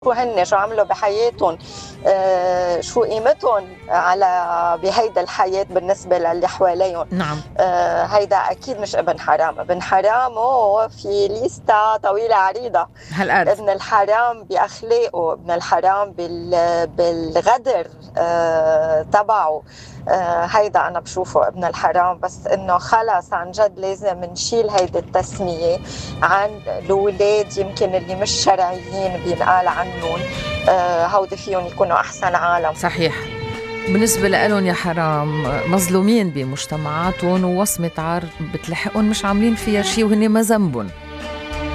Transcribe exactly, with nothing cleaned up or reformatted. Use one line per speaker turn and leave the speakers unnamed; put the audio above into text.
شو هن شو عملوا بحياتهم، آه شو قيمتهم على بهيدا الحياة بالنسبة للي حواليهم.
نعم.
آه هيدا أكيد مش ابن حرام. ابن حرام هو في ليستا طويلة عريضة.
هالقد.
ابن الحرام بأخلاقه، ابن الحرام بال بالغدر آه تبعه. آه هيدا أنا بشوفه ابن الحرام. بس إنه خلص عن جد لازم نشيل هيدا التسمية عن الأولاد يمكن اللي مش شرعيين بينقال عنهم آه هودي فيهم يكونوا أحسن عالم.
صحيح. بالنسبة لهم يا حرام مظلومين بمجتمعاتهم، ووصمة عار بتلحقهم مش عاملين فيها شي وهن ما ذنبهم.